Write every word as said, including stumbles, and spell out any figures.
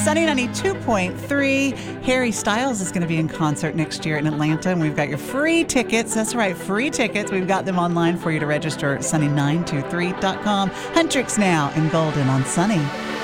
Sunny ninety-two point three. Harry Styles is going to be in concert next year in Atlanta, and we've got your free tickets. That's right, free tickets. We've got them online for you to register at sunny nine two three dot com. Huntrix now and Golden on Sunny.